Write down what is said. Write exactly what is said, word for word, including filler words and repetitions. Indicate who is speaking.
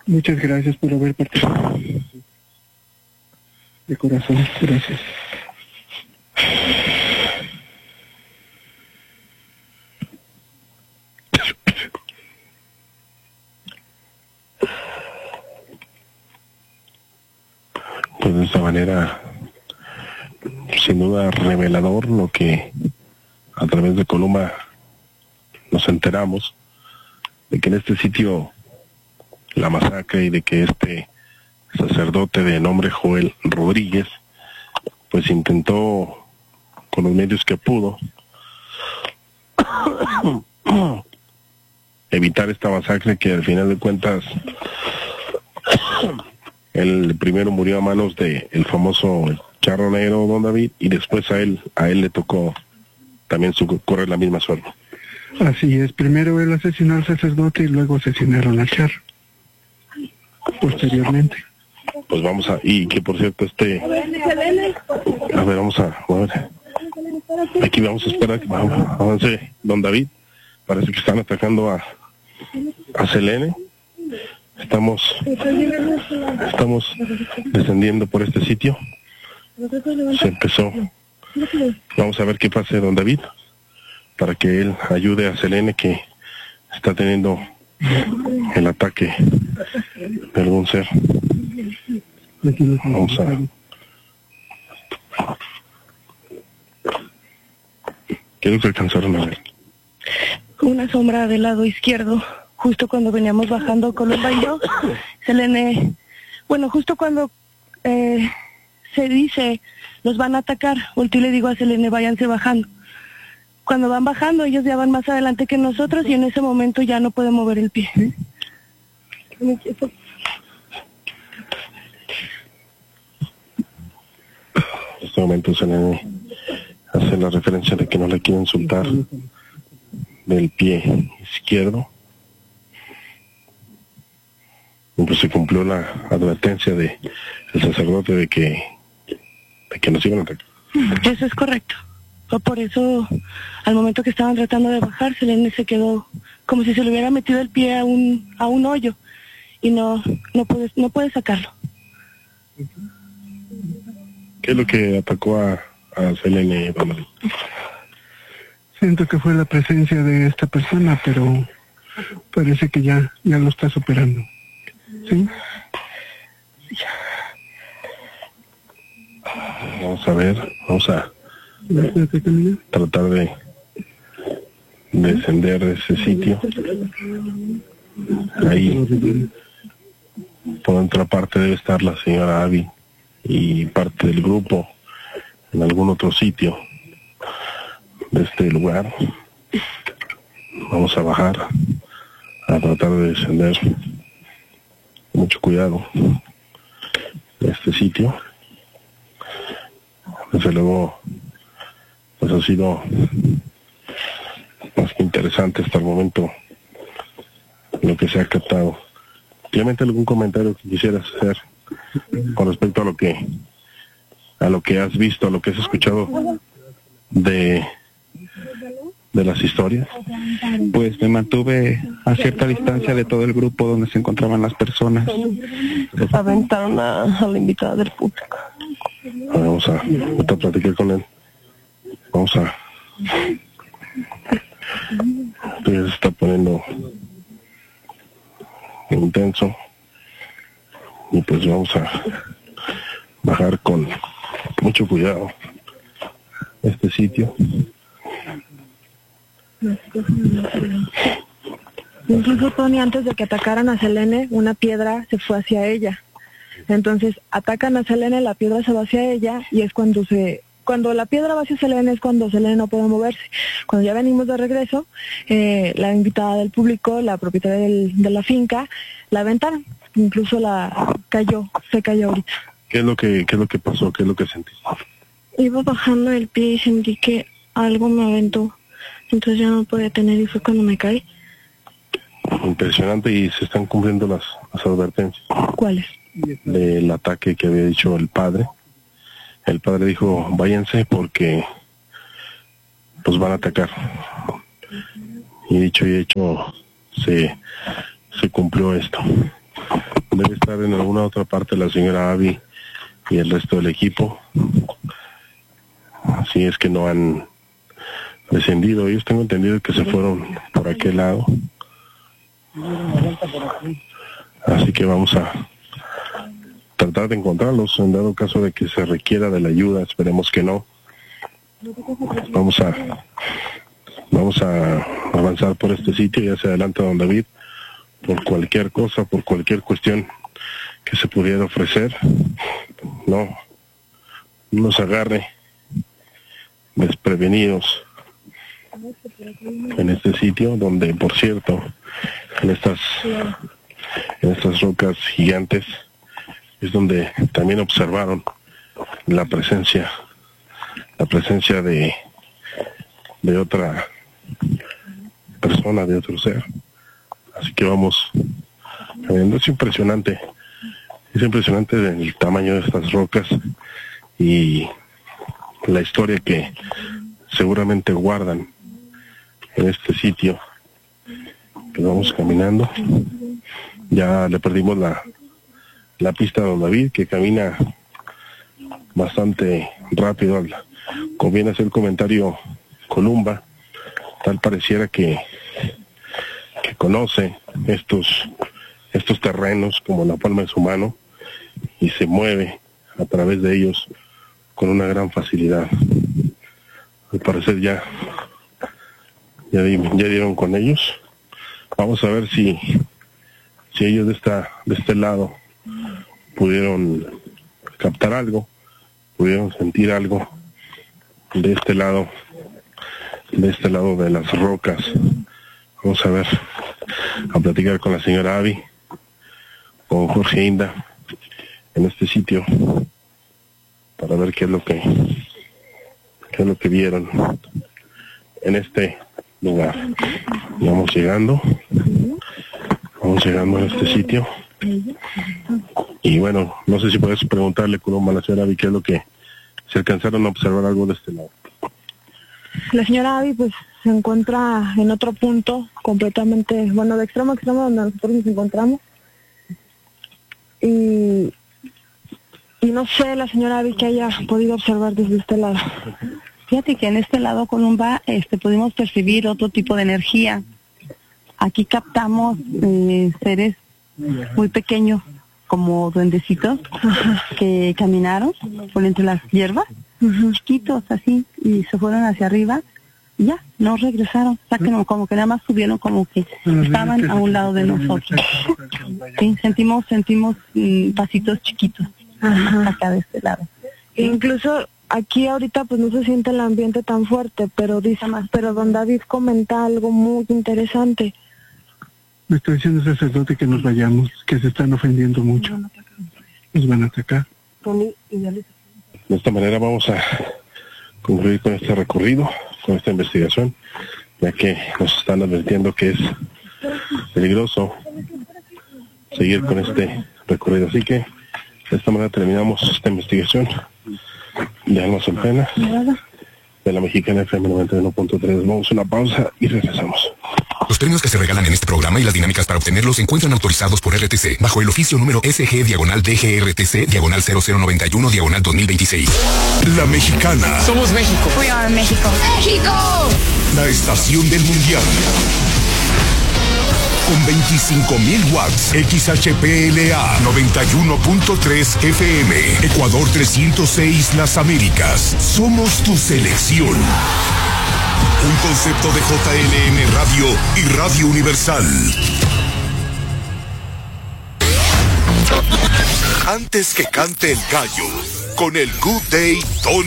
Speaker 1: Muchas gracias por haber participado. De corazón, gracias.
Speaker 2: Pues de esta manera, sin duda revelador lo que a través de Columa nos enteramos de que en este sitio la masacre y de que este sacerdote de nombre Joel Rodríguez pues intentó con los medios que pudo evitar esta masacre, que al final de cuentas el primero murió a manos de el famoso Charro Negro Don David, y después a él a él le tocó también su, correr la misma suerte.
Speaker 1: Así es, primero él asesinó al sacerdote y luego asesinaron al Charro posteriormente.
Speaker 2: Pues vamos a, y que por cierto este, a ver, vamos a, a ver, aquí vamos a esperar que avance Don David. Parece que están atacando a, a Selene. Estamos, estamos descendiendo por este sitio. Se empezó. Vamos a ver qué pasa Don David, para que él ayude a Selene, que está teniendo el ataque de algún ser. Vamos a... ¿Qué es lo que alcanzaron a ver?
Speaker 3: Una sombra del lado izquierdo, justo cuando veníamos bajando Columba y yo. Selene, bueno, justo cuando eh, se dice, nos van a atacar, volteo y le digo a Selene, váyanse bajando. Cuando van bajando, ellos ya van más adelante que nosotros y en ese momento ya no puede mover el pie. ¿Sí?
Speaker 2: En este momento Selene hace la referencia de que no le quiere insultar del pie izquierdo. Y pues se cumplió la advertencia de el sacerdote de que de que nos iban a atacar.
Speaker 3: Eso es correcto. Por eso, al momento que estaban tratando de bajar, Selene se quedó como si se le hubiera metido el pie a un a un hoyo y no no puede no puede sacarlo.
Speaker 2: ¿Qué es lo que atacó a, a Selene, Don David?
Speaker 1: Siento que fue la presencia de esta persona, pero parece que ya ya lo está superando. ¿Sí?
Speaker 2: Vamos a ver, vamos a tratar de descender de ese sitio. Ahí por otra parte debe estar la señora Abby y parte del grupo en algún otro sitio de este lugar. Vamos a bajar, a tratar de descender con mucho cuidado de este sitio. Desde luego pues ha sido más que interesante hasta el momento lo que se ha captado. ¿Realmente algún comentario que quisieras hacer con respecto a lo que a lo que has visto, a lo que has escuchado de de las historias?
Speaker 4: Pues me mantuve a cierta distancia de todo el grupo donde se encontraban las personas.
Speaker 3: Aventaron a, a la invitada del público.
Speaker 2: Vamos a, a platicar con él. Vamos a... Esto ya se está poniendo intenso. Y pues vamos a bajar con mucho cuidado este sitio.
Speaker 3: Incluso Tony, antes de que atacaran a Selene, una piedra se fue hacia ella. Entonces atacan a Selene, la piedra se va hacia ella y es cuando se cuando la piedra va hacia Selene es cuando Selene no puede moverse. Cuando ya venimos de regreso, eh, la invitada del público, la propietaria del, de la finca, la aventaron. Incluso la cayó, se cayó ahorita.
Speaker 2: ¿Qué es lo que qué es lo que pasó? ¿Qué es lo que sentiste?
Speaker 3: Iba bajando el pie y sentí que algo me aventó. Entonces ya no podía tener y fue cuando me caí.
Speaker 2: Impresionante, y se están cumpliendo las, las advertencias.
Speaker 3: ¿Cuáles?
Speaker 2: Del ataque que había dicho el padre. El padre dijo, váyanse porque los van a atacar. Y dicho y hecho, se, se cumplió esto. debe estar en alguna otra parte la señora Abby y el resto del equipo. Así es que no han descendido. Ellos tengo entendido que se fueron por aquel lado. Así que vamos a tratar de encontrarlos en dado caso de que se requiera de la ayuda. Esperemos que no. Vamos a vamos a avanzar por este sitio y hacia adelante, don David, por cualquier cosa, por cualquier cuestión que se pudiera ofrecer. No, no nos agarre desprevenidos en este sitio, donde, por cierto, en estas en estas rocas gigantes es donde también observaron la presencia la presencia de de otra persona, de otro ser. Así que vamos caminando. Es impresionante, es impresionante el tamaño de estas rocas y la historia que seguramente guardan en este sitio. Pues vamos caminando. Ya le perdimos la la pista a don David, que camina bastante rápido. Como viene a hacer el comentario Columba, tal pareciera que que conoce estos estos terrenos como la palma de su mano y se mueve a través de ellos con una gran facilidad. Al parecer ya ya, ya dieron con ellos. Vamos a ver si si ellos de esta de este lado pudieron captar algo, pudieron sentir algo de este lado de este lado de las rocas. Vamos a ver, a platicar con la señora Abby, con Jorge Inda en este sitio para ver qué es lo que qué es lo que vieron en este lugar. Vamos llegando vamos llegando a este sitio y bueno, no sé si puedes preguntarle, Columba, a la señora Abby qué es lo que se alcanzaron a observar algo de este lado.
Speaker 3: La señora Abby pues se encuentra en otro punto completamente, bueno, de extremo a extremo donde nosotros nos encontramos. Y, y no sé, la señora Abby, que haya podido observar desde este lado.
Speaker 5: Fíjate que en este lado, Columba, este, pudimos percibir otro tipo de energía. Aquí captamos eh, seres muy pequeños, como duendecitos, que caminaron por entre las hierbas, uh-huh. chiquitos así, y se fueron hacia arriba, y ya, no regresaron, o sea, que no, como que nada más subieron, como que estaban a un lado de nosotros. Sí, sentimos, sentimos mm, pasitos chiquitos, uh-huh. acá de este lado.
Speaker 3: E incluso aquí ahorita pues no se siente el ambiente tan fuerte, pero dice más, pero don David comenta algo muy interesante.
Speaker 1: Me está diciendo el sacerdote que nos vayamos, que se están ofendiendo mucho. Nos van a atacar.
Speaker 2: De esta manera vamos a concluir con este recorrido, con esta investigación, ya que nos están advirtiendo que es peligroso seguir con este recorrido. Así que de esta manera terminamos esta investigación de Almas en Pena, de la Mexicana F M noventa y uno punto tres. Vamos a una pausa y regresamos.
Speaker 6: Los premios que se regalan en este programa y las dinámicas para obtenerlos se encuentran autorizados por R T C bajo el oficio número S G diagonal D G R T C diagonal cero cero noventa y uno diagonal dos mil veintiséis. La Mexicana.
Speaker 7: Somos México.
Speaker 8: We are México. ¡México!
Speaker 6: La estación del mundial. Con veinticinco mil watts, X H P L A noventa y uno punto tres F M, Ecuador trescientos seis Las Américas. Somos tu selección. Un concepto de J L M Radio y Radio Universal. Antes que cante el gallo, con el Good Day Tony